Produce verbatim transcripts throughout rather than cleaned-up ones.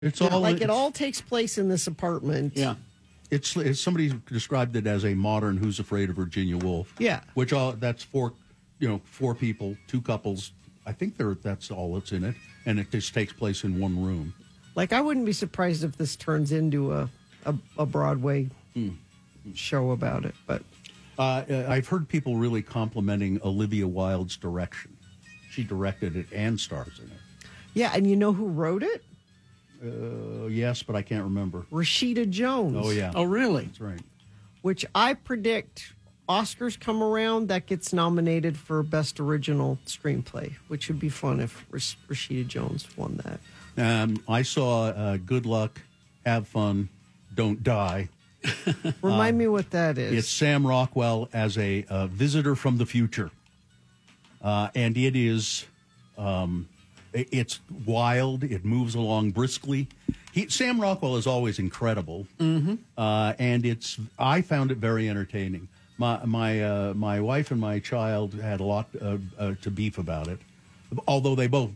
It's You know, all like it's, it all takes place in this apartment. Yeah. It's, it's somebody described it as a modern Who's Afraid of Virginia Woolf. Yeah. Which all that's four, you know, four people, two couples. I think they're that's all that's in it, and it just takes place in one room. Like I wouldn't be surprised if this turns into a a, a Broadway mm. show about it. But uh, I've heard people really complimenting Olivia Wilde's direction. She directed it and stars in it. Yeah, and you know who wrote it? Uh, yes, but I can't remember. Rashida Jones. Oh, yeah. Oh, really? That's right. Which I predict Oscars come around, that gets nominated for Best Original Screenplay, which would be fun if Rash- Rashida Jones won that. Um, I saw uh, Good Luck, Have Fun, Don't Die. Remind uh, me what that is. It's Sam Rockwell as a uh, visitor from the future. Uh, and it is... Um, It's wild. It moves along briskly. He, Sam Rockwell is always incredible, mm-hmm. uh, and it's. I found it very entertaining. My my uh, my wife and my child had a lot uh, uh, to beef about it, although they both.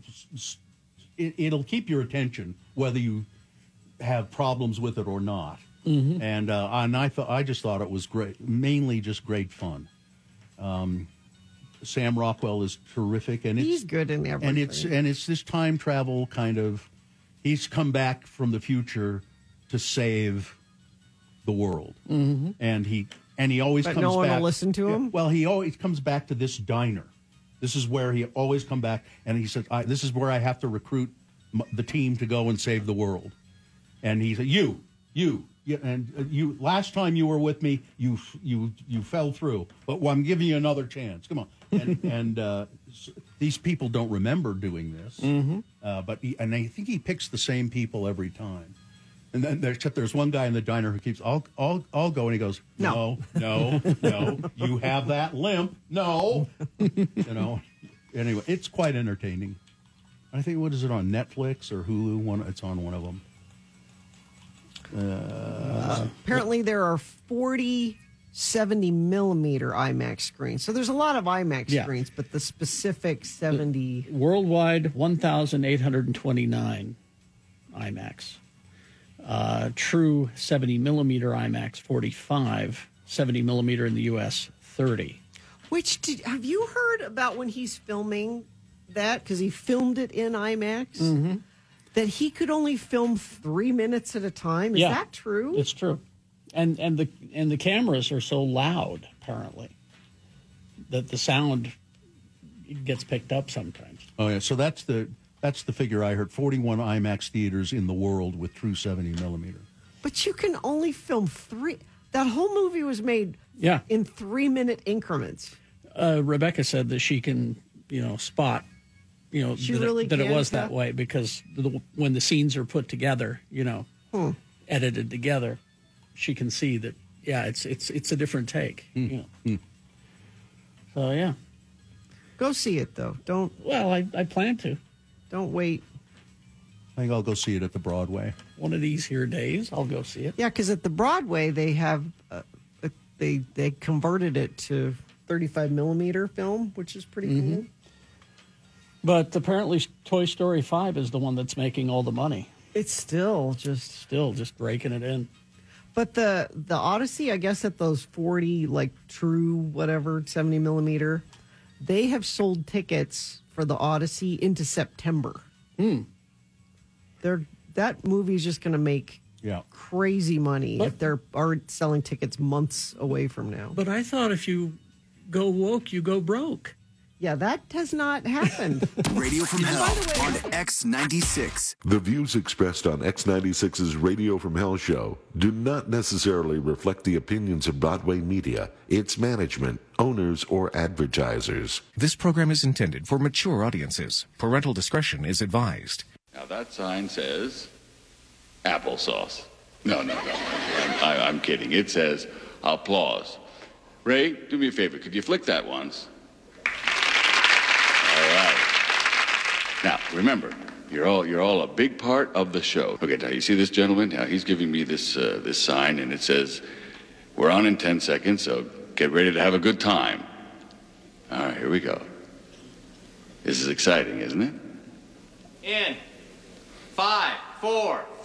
It, it'll keep your attention whether you have problems with it or not. Mm-hmm. And uh, and I thought I just thought it was great, mainly just great fun. Um, Sam Rockwell is terrific, and it's, he's good in everything. And it's and it's this time travel kind of. He's come back from the future to save the world, mm-hmm. and he and he always but comes no one back. will listen to him. Yeah, well, he always comes back to this diner. This is where he always come back, and he said, I, "This is where I have to recruit m- the team to go and save the world." And he said, "You, you." Yeah, and uh, you. Last time you were with me, you you you fell through. But well, I'm giving you another chance. Come on. And, and uh, these people don't remember doing this. Mm-hmm. Uh, but he, and I think he picks the same people every time. And then there, except there's one guy in the diner who keeps, "I'll I'll I'll go," and he goes, "No, no, no, no. You have that limp. No." You know. Anyway, it's quite entertaining. I think what is it on Netflix or Hulu? One, it's on one of them. Uh, uh, apparently there are forty seventy millimeter IMAX screens. So there's a lot of IMAX yeah. screens, but the specific seventy... The worldwide, one thousand eight hundred twenty-nine IMAX. Uh, true seventy millimeter IMAX, forty-five. seventy millimeter in the U S, thirty. Which, did, have you heard about when he's filming that? Because he filmed it in IMAX? Mm-hmm. That he could only film three minutes at a time. Is yeah, that true? It's true, and and the and the cameras are so loud apparently that the sound gets picked up sometimes. Oh yeah, so that's the that's the figure I heard. forty-one IMAX theaters in the world with true seventy millimeter. But you can only film three. That whole movie was made yeah. in three minute increments. Uh, Rebecca said that she can, you know, spot. You know, she that, really it, that it was tell? that way because the, when the scenes are put together, you know, hmm. edited together, she can see that. Yeah, it's it's it's a different take. Mm. You know. Mm. So yeah, go see it though. Don't. Well, I, I plan to. Don't wait. I think I'll go see it at the Broadway. One of these here days, I'll go see it. Yeah, because at the Broadway they have uh, they they converted it to thirty-five millimeter film, which is pretty mm-hmm. cool. But apparently Toy Story five is the one that's making all the money. It's still just... Still just raking it in. But the the Odyssey, I guess at those forty, like true, whatever, seventy millimeter, they have sold tickets for the Odyssey into September. Hmm. They're, that movie's just going to make yeah. crazy money but, if they're already selling tickets months away from now. But I thought if you go woke, you go broke. Yeah, that has not happened. Radio from Hell on X ninety-six. The views expressed on X ninety-six's Radio from Hell show do not necessarily reflect the opinions of Broadway Media, its management, owners, or advertisers. This program is intended for mature audiences. Parental discretion is advised. Now that sign says applesauce. No, no, no. I'm, I, I'm kidding. It says applause. Ray, do me a favor. Could you flick that once? All right. Now, remember, you're all you're all a big part of the show. Okay, now you see this gentleman? Now he's giving me this uh, this sign, and it says, "We're on in ten seconds, so get ready to have a good time." All right, here we go. This is exciting, isn't it? In five, four,